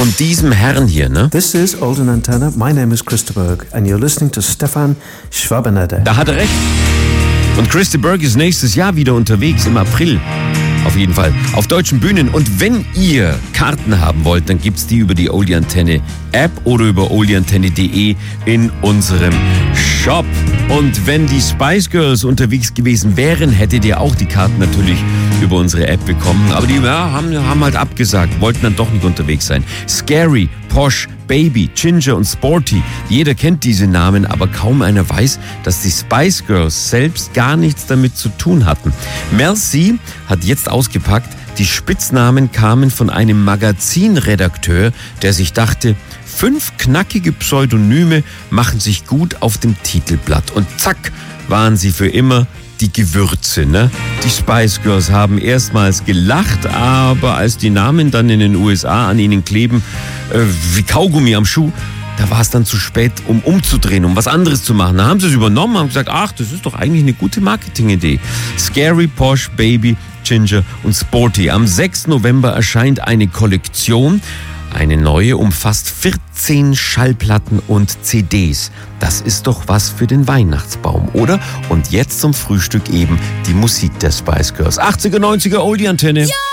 Und diesem Herrn hier, ne? This is Olden Antenna. My name is Christer Berg and you're listening to Stefan Schwabeneder. Da hat er recht. Und Christer Berg ist nächstes Jahr wieder unterwegs, im April. Auf jeden Fall auf deutschen Bühnen. Und wenn ihr Karten haben wollt, dann gibt's die über die Oldie Antenne App oder über oldieantenne.de in unserem Shop. Und wenn die Spice Girls unterwegs gewesen wären, hättet ihr auch die Karten natürlich über unsere App bekommen. Aber die haben halt abgesagt, wollten dann doch nicht unterwegs sein. Scary, Posh, Baby, Ginger und Sporty. Jeder kennt diese Namen, aber kaum einer weiß, dass die Spice Girls selbst gar nichts damit zu tun hatten. Mel C hat jetzt ausgepackt, die Spitznamen kamen von einem Magazinredakteur, der sich dachte, 5 knackige Pseudonyme machen sich gut auf dem Titelblatt. Und zack, waren sie für immer die Gewürze, ne? Die Spice Girls haben erstmals gelacht, aber als die Namen dann in den USA an ihnen kleben, wie Kaugummi am Schuh, da war es dann zu spät, um umzudrehen, um was anderes zu machen. Da haben sie es übernommen, haben gesagt, ach, das ist doch eigentlich eine gute Marketingidee. Scary, Posh, Baby, Ginger und Sporty. Am 6. November erscheint eine Kollektion. Eine neue umfasst 14 Schallplatten und CDs. Das ist doch was für den Weihnachtsbaum, oder? Und jetzt zum Frühstück eben die Musik der Spice Girls. 80er, 90er Oldie Antenne. Ja!